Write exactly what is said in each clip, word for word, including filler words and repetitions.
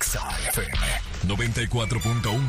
Exa F M noventa y cuatro punto uno.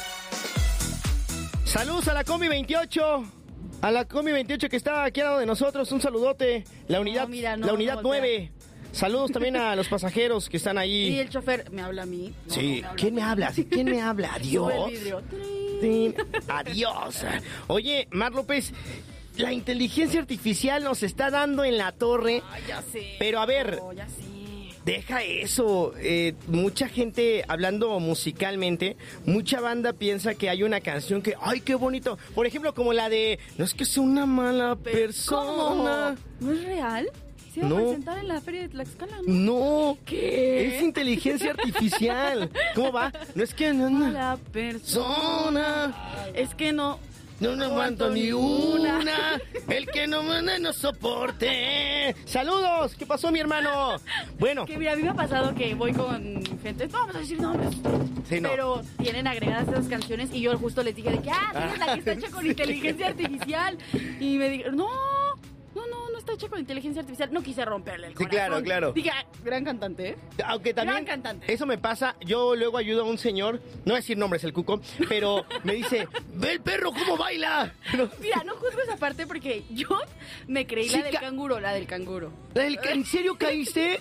Saludos a la Combi veintiocho. A la Combi veintiocho que está aquí al lado de nosotros. Un saludote. La unidad, No, mira, no, la unidad no, nueve. Saludos también a los pasajeros que están ahí. Y el chofer me habla a mí. No, Sí. no me habla ¿Quién a me mí. habla? ¿Sí? ¿Quién me habla? Sube Adiós. el vidrio. Sí. Adiós. Oye, Mar López, la inteligencia artificial nos está dando en la torre. Ay, ya sé. Pero a ver, No, ya sé. deja eso. Eh, mucha gente, hablando musicalmente, mucha banda piensa que hay una canción que, ¡ay, qué bonito! Por ejemplo, como la de, no es que sea una mala persona. ¿Cómo? ¿No es real? ¿Se va No. a presentar en la feria de Tlaxcala, no? No. ¿Qué? Es inteligencia artificial. ¿Cómo va? No es que no, no. La persona. Persona. Es que no. No no aguanto ni una. El que no manda no soporte. Saludos. ¿Qué pasó, mi hermano? Bueno. Que mira, a mí me ha pasado que voy con gente, no vamos a decir nombres, Sí, no. pero tienen agregadas esas canciones y yo justo les dije de que, ah, sí, es la que está hecha con inteligencia artificial. Y me dijeron, no, no, no, no está hecha con inteligencia artificial. No quise romperle el Sí, corazón. claro, claro. Dije, ah, gran cantante, ¿eh? Aunque también Gran cantante. eso me pasa, yo luego ayudo a un señor, no voy a decir nombres el cuco, pero me dice, ve el perro cómo baila. Pero, Mira, no juzgo esa parte porque yo me creí Sí, la del ca- canguro, la del canguro. ¿el- ¿En serio caíste?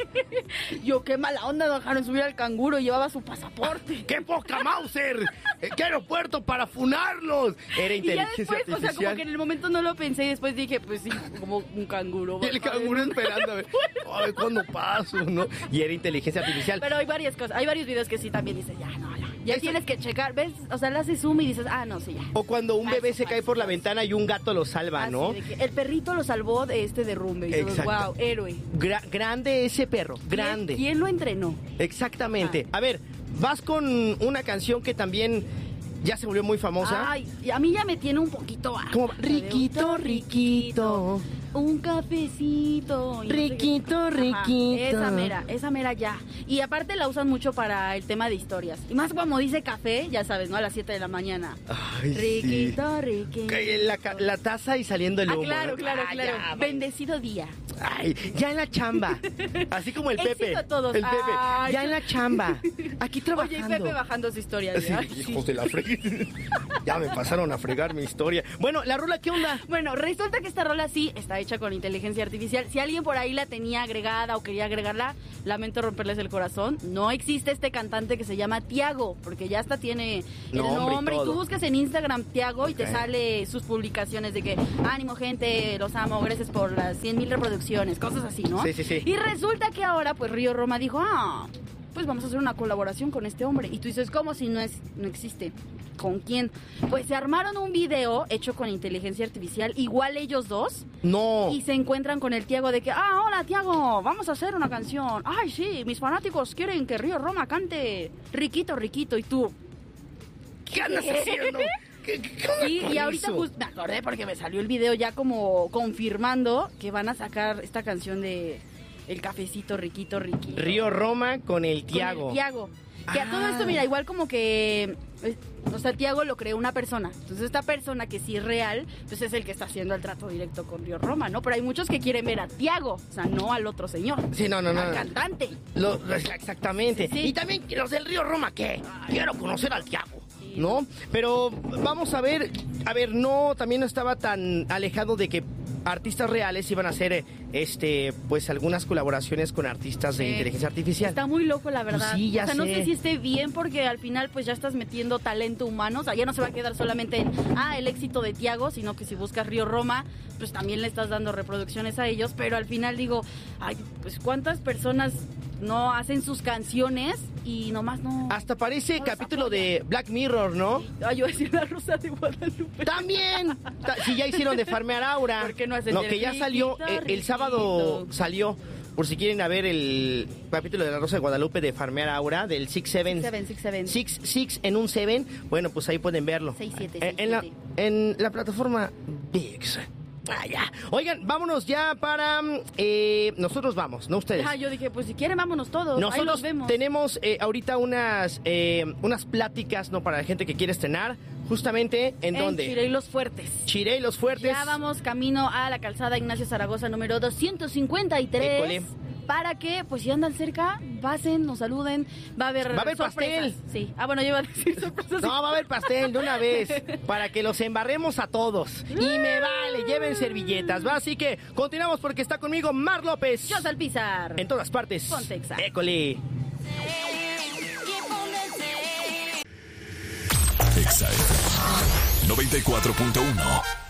Yo, qué mala onda, no dejaron subir al canguro, llevaba su pasaporte. ¡Qué poca Mauser! ¿Qué aeropuerto para funarlos? Era Y ya inteligencia después, o sea, como artificial. que en el momento no lo pensé y después dije, pues sí, como un canguro. Y el canguro esperando a ver, ay, ¿cuándo paso? ¿No? Y era inteligencia artificial. Pero hay varias cosas, hay varios videos que sí también dices, ya, no, ya. Ya Eso- tienes que checar, ¿ves? O sea, le haces zoom y dices, ah, no, sí, ya. O cuando un bebé Falso, se cae falso, por la falso. ventana y un gato lo salva, Así ¿no? de que el perrito lo salvó de este derrumbe. Y todos, Exacto. wow, héroe. Gra- grande ese perro, grande. ¿Quién, quién lo entrenó? Exactamente. A ver, vas con una canción que también ya se volvió muy famosa. Ay, y a mí ya me tiene un poquito harta. ¿Cómo va? La de un Riquito, riquito. Un cafecito. y no sé qué. Riquito, Ajá, riquito. esa mera, esa mera ya. Y aparte la usan mucho para el tema de historias. Y más como dice café, ya sabes, ¿no? A las siete de la mañana. Ay, Riquito, riquito. Que La, ca- la taza y saliendo el Ah, humo. claro, ¿no? claro, Ah, claro. ya, Bendecido día. Ay, ya en la chamba. Así como el Pepe. Éxito a todos. El Pepe. Ay, ya qué- en la chamba. Aquí trabajando. Oye, y Pepe bajando su historia. Sí, Ay, sí. hijos de la fregada. Ya me pasaron a fregar mi historia. Bueno, la rola, ¿qué onda? Bueno, resulta que esta rola sí está hecha con inteligencia artificial. Si alguien por ahí la tenía agregada o quería agregarla, lamento romperles el corazón. No existe este cantante que se llama Tiago, porque ya hasta tiene el Nombre y nombre. Y, todo. tú buscas en Instagram Tiago y te Ok. sale sus publicaciones de que, ánimo gente, los amo, gracias por las cien mil reproducciones, cosas así, ¿no? Sí, sí, sí. Y resulta que ahora, pues Río Roma dijo, ah, pues vamos a hacer una colaboración con este hombre. Y tú dices, ¿cómo si no es, no existe? ¿Con quién? Pues se armaron un video hecho con inteligencia artificial, igual ellos dos, No. y se encuentran con el Tiago de que, ah, hola Tiago, vamos a hacer una canción. Ay, sí, mis fanáticos quieren que Río Roma cante Riquito, Riquito, y tú. ¿Qué andas haciendo? ¿Qué, qué, qué onda Sí, con y ahorita eso? just- me acordé porque me salió el video ya como confirmando que van a sacar esta canción de El cafecito riquito, riquito. Río Roma con el Con Tiago. el Tiago. Que a todo Ah. esto, mira, igual como que, eh, o sea, Tiago lo creó una persona. Entonces esta persona que sí es real, pues es el que está haciendo el trato directo con Río Roma, ¿no? Pero hay muchos que quieren ver a Tiago, o sea, no al otro señor. Sí, no, no, no. Al cantante. Lo- exactamente. Sí, sí. Y también los del Río Roma, ¿qué? Quiero conocer al Tiago, ¿no? Pero vamos a ver, a ver, no, también no estaba tan alejado de que artistas reales iban a hacer, eh, este, pues algunas colaboraciones con artistas de Sí. inteligencia artificial. Está muy loco, la verdad. Sí, ya o sea, no sé. sé si esté bien porque al final pues ya estás metiendo talento humano. O sea, ya no se va a quedar solamente en, ah, el éxito de Tiago, sino que si buscas Río Roma, pues también le estás dando reproducciones a ellos. Pero al final digo, ay, pues cuántas personas no hacen sus canciones y nomás no... Hasta parece no los capítulo apoyan. de Black Mirror, ¿no? Ay, yo voy a decir la Rosa de Guadalupe. También. Ta- Si ya hicieron de Farmear Aura. ¿Por qué no hacen No, el que ya salió, riquito, eh, el riquito? sábado salió, por si quieren a ver el capítulo de La Rosa de Guadalupe de Farmear Aura, del six seven. Seven, six, seven. six six en un seven. Bueno, pues ahí pueden verlo. Seis, siete, Eh, seis, en, la, siete. en la plataforma ViX. Ah, ya. Oigan, vámonos ya para... eh, nosotros vamos, no ustedes. Ah, yo dije, pues si quieren vámonos todos. Ahí Nosotros nos vemos. tenemos eh, ahorita unas eh, unas pláticas, ¿no? Para la gente que quiere estrenar. Justamente, ¿en, en dónde? Chirey Los Fuertes. Chirey Los Fuertes. Ya vamos camino a la calzada Ignacio Zaragoza número doscientos cincuenta y tres. École. para que, pues si andan cerca, pasen, nos saluden, va a haber Va a haber sorpresas. pastel. Sí, ah, bueno, yo iba a decir sorpresas. No, va a haber pastel de una vez para que los embarremos a todos. Y me vale, lleven servilletas, ¿va? Así que continuamos porque está conmigo Mar López. Yo Salpizar. En todas partes. Ponte Exa. École. Exa F M noventa y cuatro punto uno.